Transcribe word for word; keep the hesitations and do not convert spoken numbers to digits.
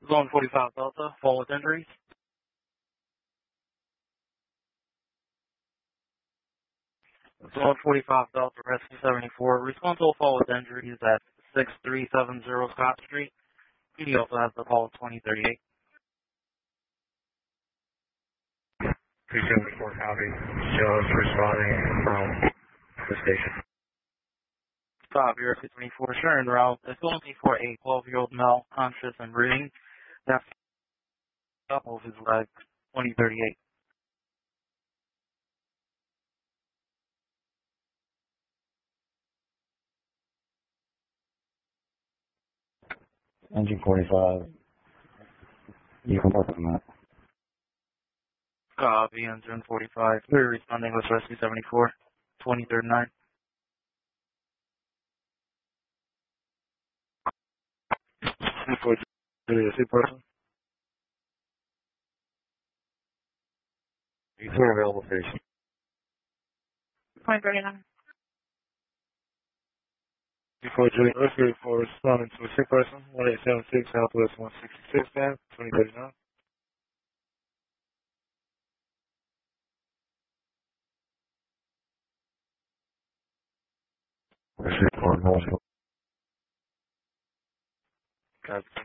Zone forty-five Delta, fall with injuries. Zone forty-five Delta, Rescue seventy-four. Response to a fall with injuries at six three seven zero Scott Street. He also has the call twenty thirty-eight. three seventy-four copy. Jones responding from the station. Stop, you're Rescue twenty-four. Sharon route. It's going for a twelve-year-old male, conscious and breathing. That's up of his leg, twenty thirty-eight. Engine forty-five. You can work on that. Copy, engine forty-five. We're responding with Rescue seventy-four, twenty thirty-nine. For the C person. You can available station. twenty thirty-nine. Before Julian Rescue for responding to a sick person, one eight seven six Southwest one sixty-six, man, twenty thirty-nine. Rescue for North. Copy.